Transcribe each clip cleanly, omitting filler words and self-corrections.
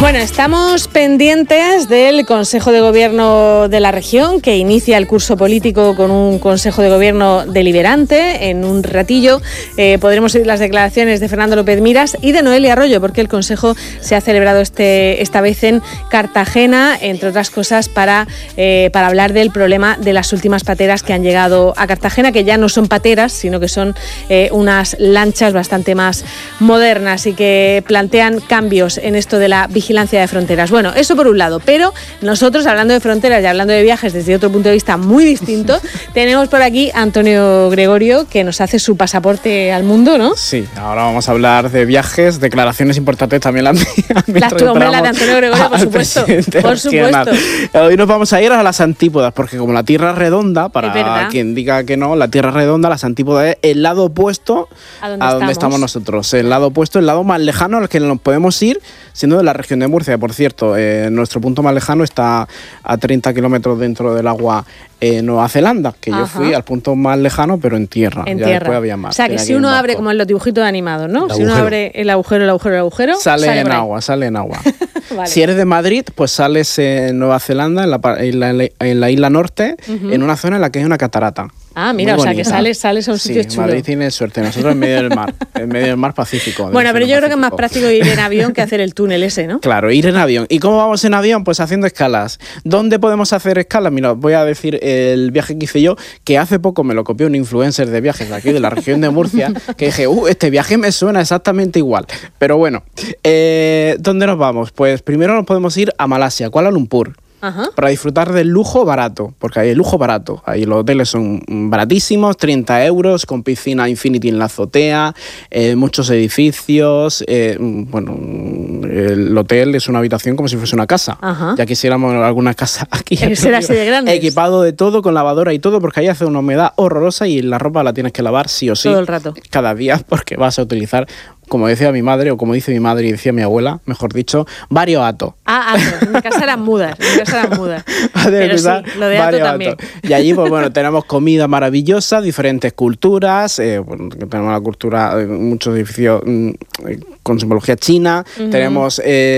Bueno, estamos pendientes del Consejo de Gobierno de la región, que inicia el curso político con un Consejo de Gobierno deliberante. En un ratillo podremos oír las declaraciones de Fernando López Miras y de Noelia Arroyo, porque el Consejo se ha celebrado esta vez en Cartagena, entre otras cosas para hablar del problema de las últimas pateras que han llegado a Cartagena, que ya no son pateras, sino que son unas lanchas bastante más modernas y que plantean cambios en esto de la vigilancia de fronteras. Bueno, eso por un lado, pero nosotros, hablando de fronteras y hablando de viajes desde otro punto de vista muy distinto, tenemos por aquí a Antonio Gregorio, que nos hace su pasaporte al mundo, ¿no? Sí, ahora vamos a hablar de viajes, declaraciones importantes también las mías. La de Antonio Gregorio, por supuesto. Por supuesto. Hoy nos vamos a ir a las antípodas, porque como la Tierra es redonda, para quien diga que no, la Tierra es redonda, las antípodas es el lado opuesto a donde estamos nosotros. El lado opuesto, el lado más lejano al que nos podemos ir, siendo de la región de Murcia. Por cierto, nuestro punto más lejano está a 30 kilómetros dentro del agua Nueva Zelanda, que yo fui al punto más lejano, pero en tierra. En tierra. Después había más. O sea, que si uno abre, como en los dibujitos animados, ¿no? Si uno abre el agujero, sale en agua. Vale. Si eres de Madrid, pues sales en Nueva Zelanda, en la isla norte, en una zona en la que hay una catarata. Ah, mira, o sea, que sales a un sitio chulo. Madrid tiene suerte, nosotros en medio del mar Pacífico. Bueno, pero yo creo que es más práctico ir en avión que hacer el túnel ese, ¿no? Claro, ir en avión. ¿Y cómo vamos en avión? Pues haciendo escalas. ¿Dónde podemos hacer escalas? Mira, voy a decir el viaje que hice yo, que hace poco me lo copió un influencer de viajes de aquí, de la región de Murcia, que dije, este viaje me suena exactamente igual. Pero bueno, ¿dónde nos vamos? Pues primero nos podemos ir a Malasia, Kuala Lumpur. Para disfrutar del lujo barato, porque hay el lujo barato. Ahí los hoteles son baratísimos, 30 euros, con piscina infinity en la azotea, muchos edificios. El hotel es una habitación como si fuese una casa. Ya quisiéramos alguna casa aquí. Será así de grande. Equipado de todo, con lavadora y todo, porque ahí hace una humedad horrorosa y la ropa la tienes que lavar sí o sí. Todo el rato. Cada día, porque vas a utilizar, como decía mi madre, o como dice mi madre y decía mi abuela, mejor dicho, varios atos. Atos. En mi casa eran mudas. Pero sí, lo de ato también. Y allí, pues bueno, tenemos comida maravillosa, diferentes culturas. Tenemos la cultura, muchos edificios con simbología china. Tenemos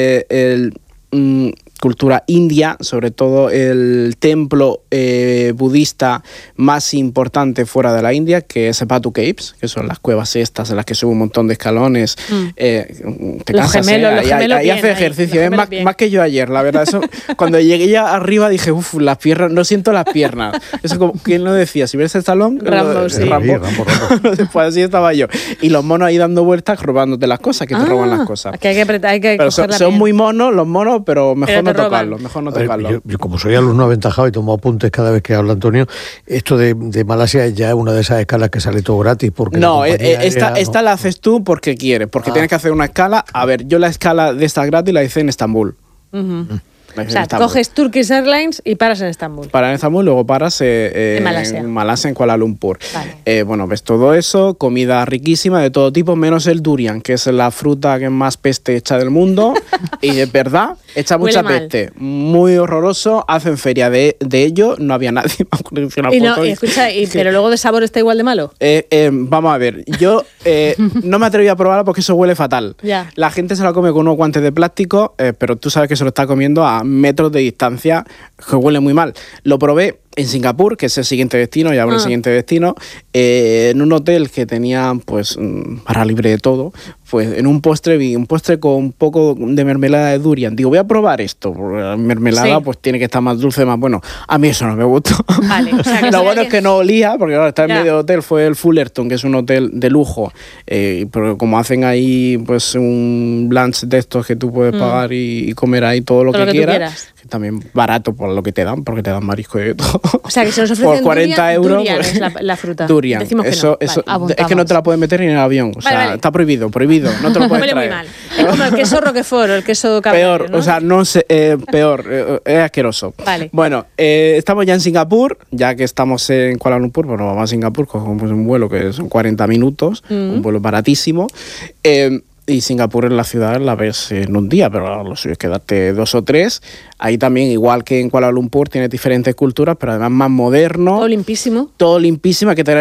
cultura india, sobre todo el templo budista más importante fuera de la India, que es Batu Caves, que son las cuevas estas en las que sube un montón de escalones. Te cansas, ahí hace ejercicio, más que yo ayer, la verdad. Eso, cuando llegué ya arriba dije, las piernas, no siento las piernas. Eso como, ¿quién lo decía? Si ves el salón, Rambo, sí. Rambo. Pues así estaba yo. Y los monos ahí dando vueltas, robándote las cosas, que te roban las cosas. Que hay que apretar, hay que pero son muy monos los monos, pero mejor no tocarlos, Yo, como soy alumno aventajado y tomo apuntes cada vez que habla Antonio, esto de Malasia ya es una de esas escalas que sale todo gratis. Porque no, esta la haces tú porque quieres, porque tienes que hacer una escala. A ver, yo la escala de esta gratis la hice en Estambul. O sea, coges Turkish Airlines y paras en Estambul. Paras en Estambul, luego paras en Malasia, en Kuala Lumpur. Vale. Bueno, ves todo eso, comida riquísima de todo tipo, menos el durian, que es la fruta que más peste echa del mundo. Y es verdad, echa mucha peste. Muy horroroso, hacen feria de ello, no había nadie. Pero luego de sabor está igual de malo. Vamos a ver, yo no me atreví a probarla porque eso huele fatal. Ya. La gente se la come con unos guantes de plástico, pero tú sabes que se lo está comiendo a metros de distancia, que huele muy mal. Lo probé en Singapur, que es el siguiente destino, ya el siguiente destino, en un hotel que tenía pues barra libre de todo. Pues en un postre vi un postre con un poco de mermelada de durian. Digo, voy a probar esto, porque la mermelada pues tiene que estar más dulce, más bueno. A mí eso no me gustó. Vale, o sea, lo bueno es que no olía, porque ahora está en medio del hotel, fue el Fullerton, que es un hotel de lujo, pero como hacen ahí pues un lunch de estos que tú puedes pagar y comer ahí todo lo que quieras. También barato por lo que te dan, porque te dan marisco y todo. O sea, que se nos ofrecen por 40 euros. Durian es la fruta. Durian. Decimos que eso, es que no te la puedes meter ni en el avión. O sea, está prohibido. No te lo puedes traer. Huele muy mal. Es como el queso Roquefort o el queso Cabrera, peor, ¿no? O sea, no sé, peor. Es asqueroso. Vale. Bueno, estamos ya en Singapur, ya que estamos en Kuala Lumpur, bueno, vamos a Singapur, cogemos un vuelo que son 40 minutos, un vuelo baratísimo. Y Singapur en la ciudad la ves en un día, pero lo suyo es quedarte 2 o 3. Ahí también, igual que en Kuala Lumpur, tiene diferentes culturas, pero además más moderno. Todo limpísimo. Todo limpísimo, hay que tener